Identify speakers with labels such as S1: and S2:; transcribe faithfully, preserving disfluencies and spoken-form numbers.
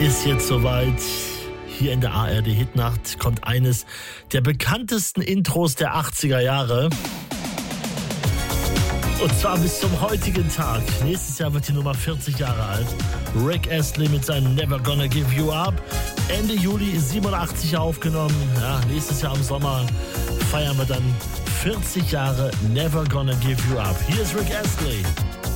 S1: ist jetzt soweit. Hier in der A R D Hitnacht kommt eines der bekanntesten Intros der achtziger Jahre. Und zwar bis zum heutigen Tag. Nächstes Jahr wird die Nummer vierzig Jahre alt. Rick Astley mit seinem Never Gonna Give You Up. Ende Juli siebenundachtzig aufgenommen. Ja, nächstes Jahr im Sommer feiern wir dann vierzig Jahre Never Gonna Give You Up. Hier ist Rick Astley.